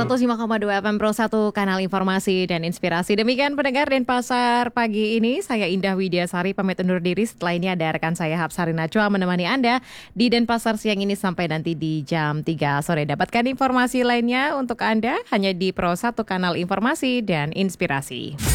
105,2 FM Pro 1 kanal informasi dan inspirasi. Demikian pendengar Denpasar pagi ini. Saya Indah Widiasari pamit undur diri. Setelah ini ada rekan saya Hapsari Najwa menemani Anda di Denpasar siang ini sampai nanti di jam 3 sore. Dapatkan informasi lainnya untuk Anda hanya di Pro 1 kanal informasi dan inspirasi.